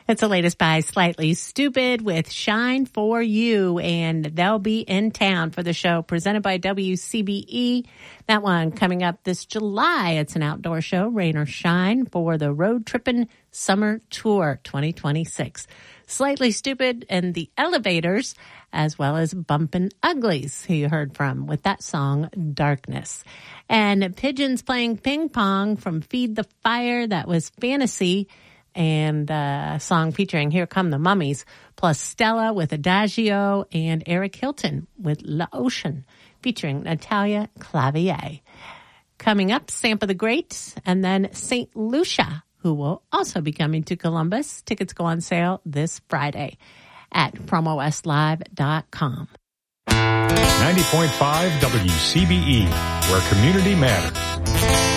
It's the latest by Slightly Stoopid with Shine for You, and they'll be in town for the show presented by WCBE. That one coming up this July. It's an outdoor show, rain or shine, for the Road Trippin' Summer Tour 2026. Slightly Stoopid and the Elevators, as well as Bumpin' Uglies, who you heard from with that song, Darkness. And Pigeons Playing Ping Pong from Feed the Fire, that was Fantasy, and a song featuring Here Come the Mummies, plus Stella with Adagio, and Eric Hilton with La Ocean, featuring Natalia Clavier. Coming up, Sampa the Great, and then St. Lucia, who will also be coming to Columbus. Tickets go on sale this Friday at promowestlive.com. 90.5 WCBE, where community matters.